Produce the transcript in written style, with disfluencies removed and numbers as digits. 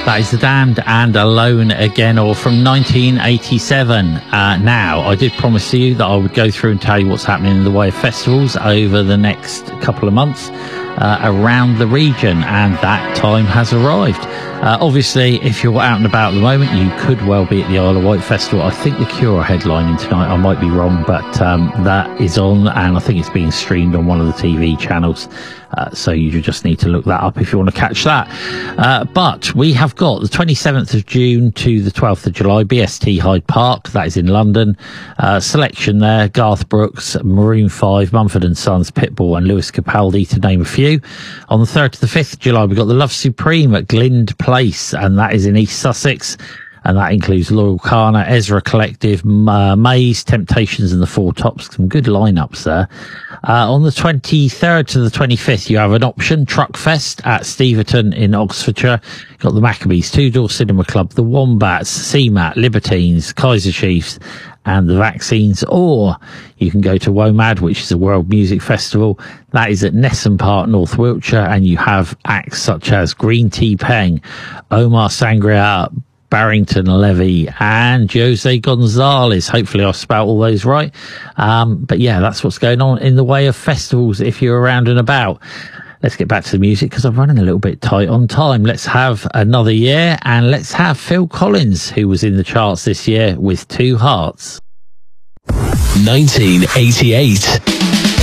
That is The Damned and Alone Again, or from 1987. Now, I did promise you that I would go through and tell you what's happening in the way of festivals over the next couple of months around the region, and that time has arrived. Obviously, if you're out and about at the moment, you could well be at the Isle of Wight Festival. I think The Cure are headlining tonight. I might be wrong, but that is on, and I think it's being streamed on one of the TV channels. So you just need to look that up if you want to catch that. But we have got the 27th of June to the 12th of July, BST Hyde Park. That is in London. Selection there: Garth Brooks, Maroon 5, Mumford & Sons, Pitbull and Lewis Capaldi, to name a few. On the 3rd to the 5th of July, we've got the Love Supreme at Glynde Place, and that is in East Sussex. And that includes Loyal Kana, Ezra Collective, Maze, Temptations and the Four Tops. Some good lineups there. On the 23rd to the 25th, you have an option: Truckfest at Steventon in Oxfordshire. You've got the Maccabees, Two Door Cinema Club, the Wombats, CMAT, Libertines, Kaiser Chiefs and the Vaccines. Or you can go to WOMAD, which is a World Music Festival. That is at Nesson Park, North Wiltshire, and you have acts such as Green Tea Peng, Omar Sangria, Barrington Levy and Jose Gonzalez. Hopefully I spelt all those right. But yeah, that's what's going on in the way of festivals if you're around and about. Let's get back to the music because I'm running a little bit tight on time. Let's have Another Year, and let's have Phil Collins, who was in the charts this year with Two Hearts. 1988.